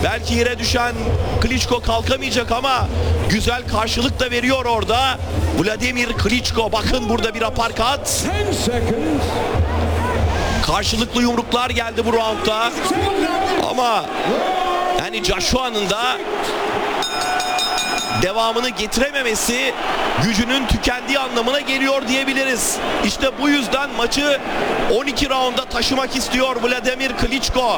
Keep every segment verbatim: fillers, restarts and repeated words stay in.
Belki yere düşen Klitschko kalkamayacak ama güzel karşılık da veriyor orada. Vladimir Klitschko, bakın burada bir aparkat. Karşılıklı yumruklar geldi bu roundda. Ama yani Joshua'nın da devamını getirememesi gücünün tükendiği anlamına geliyor diyebiliriz. İşte bu yüzden maçı on iki raunda taşımak istiyor Vladimir Klitschko.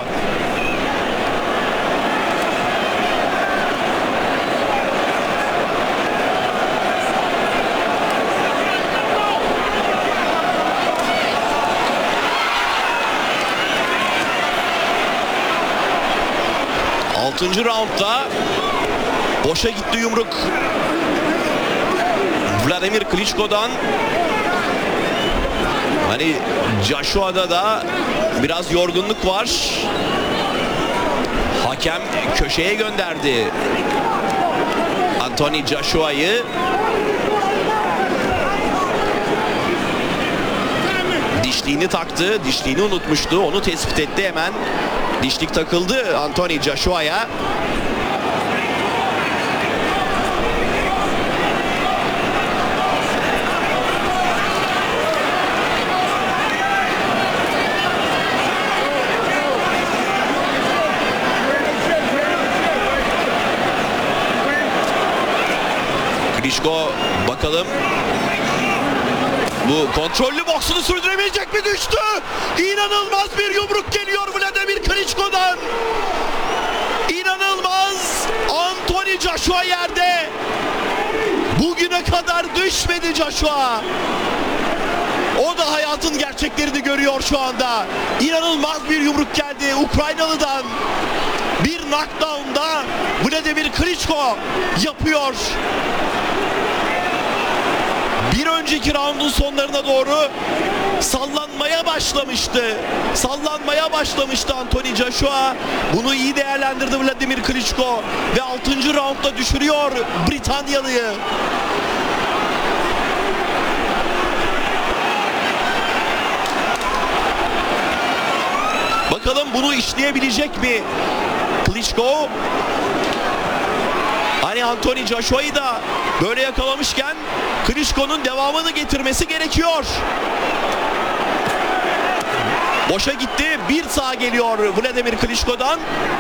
altıncı raundda boşa gitti yumruk Vladimir Klitschko'dan. Hani Joshua'da da biraz yorgunluk var. Hakem köşeye gönderdi Anthony Joshua'yı. Dişliğini taktı. Dişliğini unutmuştu. Onu tespit etti hemen. Dişlik takıldı Anthony Joshua'ya. Klitschko bakalım. Bu kontrollü boksunu sürdürebilecek mi? Düştü. İnanılmaz bir yumruk geliyor Vladimir Klitschko'dan. İnanılmaz. Anthony Joshua yerde. Bugüne kadar düşmedi Joshua. O da hayatın gerçeklerini görüyor şu anda. İnanılmaz bir yumruk geldi Ukraynalı'dan. Bir knockdown'da Vladimir Klitschko yapıyor. Bir önceki raundun sonlarına doğru sallanmaya başlamıştı. Sallanmaya başlamıştı Anthony Joshua. Bunu iyi değerlendirdi Vladimir Klitschko ve altıncı raundda düşürüyor Britanyalı'yı. Bakalım bunu işleyebilecek mi Klitschko? Hani Anthony Joshua'yı da böyle yakalamışken Klitschko'nun devamını getirmesi gerekiyor. Boşa gitti. Bir sağ geliyor Vladimir Klitschko'dan.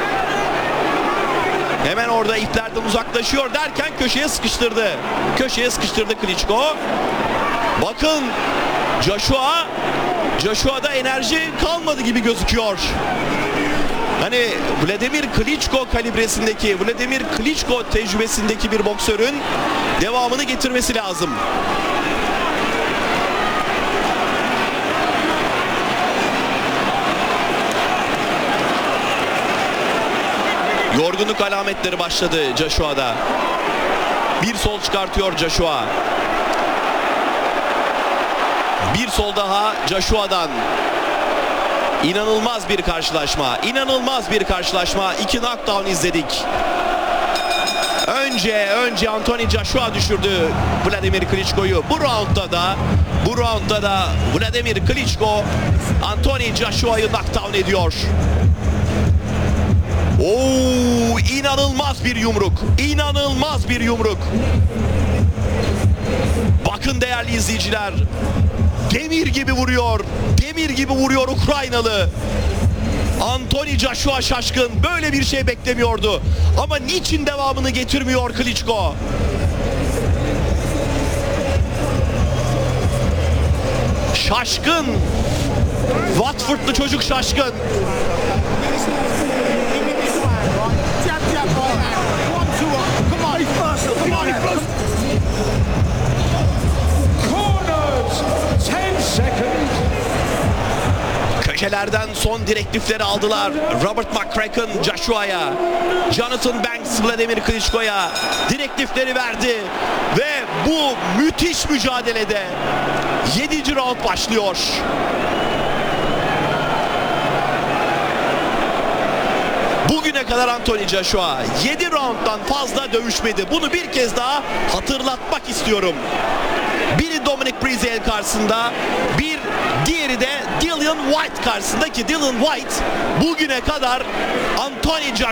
Hemen orada iplerden uzaklaşıyor derken köşeye sıkıştırdı. Köşeye sıkıştırdı Klitschko. Bakın Joshua, Joshua'da enerji kalmadı gibi gözüküyor. Hani Vladimir Klitschko kalibresindeki, Vladimir Klitschko tecrübesindeki bir boksörün devamını getirmesi lazım. Yorgunluk alametleri başladı Joshua'da. Bir sol çıkartıyor Joshua. Bir sol daha Joshua'dan. İnanılmaz bir karşılaşma. İnanılmaz bir karşılaşma. İki knockdown izledik. Önce önce Anthony Joshua düşürdü Vladimir Klitschko'yu. Bu roundda da bu roundda da Vladimir Klitschko Anthony Joshua'yı knockdown ediyor. Oo, inanılmaz bir yumruk. İnanılmaz bir yumruk. Bakın değerli izleyiciler. Demir gibi vuruyor. Demir gibi vuruyor Ukraynalı. Anthony Joshua şaşkın. Böyle bir şey beklemiyordu. Ama niçin devamını getirmiyor Klitschko? Şaşkın. Watford'lu çocuk şaşkın. Köşelerden son direktifleri aldılar. Robert McCracken Joshua'ya, Jonathan Banks Vladimir Klitschko'ya direktifleri verdi ve bu müthiş mücadelede yedinci round başlıyor. Bugüne kadar Anthony Joshua yedi rounddan fazla dövüşmedi. Bunu bir kez daha hatırlatmak istiyorum. Biri Dominic Breazeale karşısında, bir diğeri de Dillian Whyte karşısında ki Dillian Whyte bugüne kadar Anthony Joshua